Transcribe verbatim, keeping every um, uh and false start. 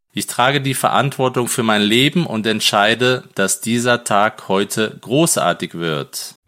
Ich trage die Verantwortung für mein Leben und entscheide, dass dieser Tag heute großartig wird.